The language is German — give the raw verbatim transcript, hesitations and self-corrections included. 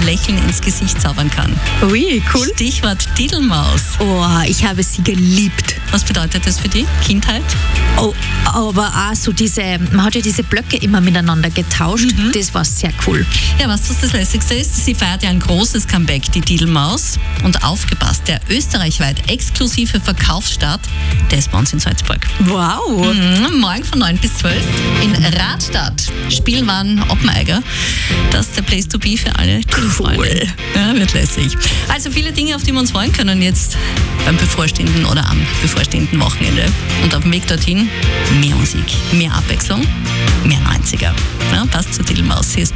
Lächeln ins Gesicht zaubern kann. Ui, cool. Stichwort Diddlemaus. Oh, ich habe sie geliebt. Was bedeutet das für die Kindheit? Oh, aber auch so diese, man hat ja diese Blöcke immer miteinander getauscht. Mhm. Das war sehr cool. Ja, was das, das Lässigste ist, sie feiert ja ein großes Comeback, die Diddlemaus. Und aufgepasst, der österreichweit exklusive Verkaufsstart, der ist bei uns in Salzburg. Wow. Mhm, morgen von neun bis zwölf in Radstadt. Spielwaren Oppeneiger. Das ist der Place to be für alle Diddle-Freunde. Cool. Ja, wird lässig. Also viele Dinge, auf die wir uns freuen können jetzt beim bevorstehenden oder am bevorstehenden Wochenende. Und auf dem Weg dorthin mehr Musik, mehr Abwechslung, mehr neunziger. Ja, passt zur Diddlemaus. Sie ist